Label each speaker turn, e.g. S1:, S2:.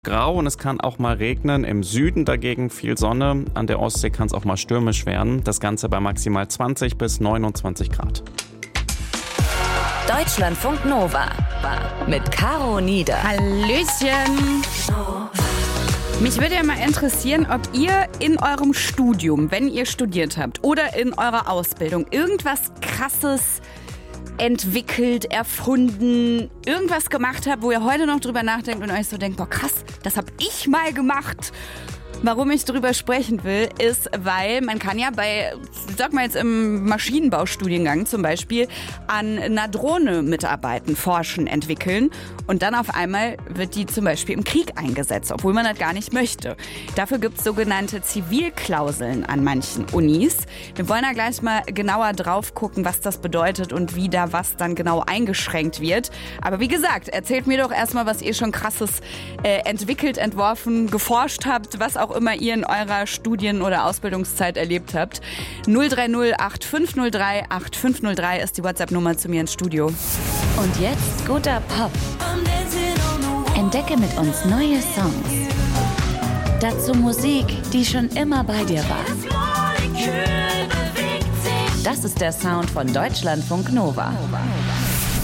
S1: grau und es kann auch mal regnen. Im Süden dagegen viel Sonne. An der Ostsee kann es auch mal stürmisch werden. Das Ganze bei maximal 20 bis 29 Grad.
S2: Deutschlandfunk Nova mit Caro Nieder.
S3: Hallöchen. Mich würde ja mal interessieren, ob ihr in eurem Studium, wenn ihr studiert habt oder in eurer Ausbildung, irgendwas Krasses entwickelt, erfunden, irgendwas gemacht habt, wo ihr heute noch drüber nachdenkt und euch so denkt, boah krass, das hab ich mal gemacht. Warum ich drüber sprechen will, ist, weil man kann ja sag mal jetzt im Maschinenbaustudiengang zum Beispiel, an einer Drohne mitarbeiten, forschen, entwickeln und dann auf einmal wird die zum Beispiel im Krieg eingesetzt, obwohl man das gar nicht möchte. Dafür gibt es sogenannte Zivilklauseln an manchen Unis. Wir wollen da gleich mal genauer drauf gucken, was das bedeutet und wie da was dann genau eingeschränkt wird. Aber wie gesagt, erzählt mir doch erstmal, was ihr schon Krasses entwickelt, entworfen, geforscht habt, was auch immer ihr in eurer Studien- oder Ausbildungszeit erlebt habt. 030 8503 8503 ist die WhatsApp-Nummer zu mir ins Studio.
S2: Und jetzt guter Pop. Entdecke mit uns neue Songs. Dazu Musik, die schon immer bei dir war. Das ist der Sound von Deutschlandfunk Nova.